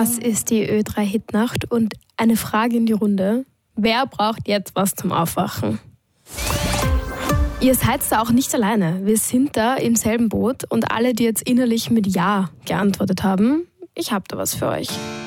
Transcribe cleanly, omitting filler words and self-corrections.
Das ist die Ö3-Hitnacht und eine Frage in die Runde. Wer braucht jetzt was zum Aufwachen? Ihr seid da auch nicht alleine. Wir sind da im selben Boot und alle, die jetzt innerlich mit Ja geantwortet haben, ich habe da was für euch.